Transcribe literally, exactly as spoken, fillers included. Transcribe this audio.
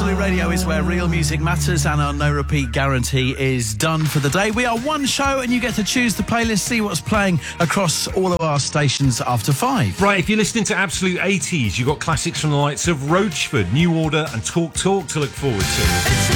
Absolute Radio is where real music matters, and our no repeat guarantee is done for the day. We are one show and you get to choose the playlist, see what's playing across all of our stations after five. Right, if you're listening to Absolute eighties, you've got classics from the likes of Roachford, New Order and Talk Talk to look forward to. It's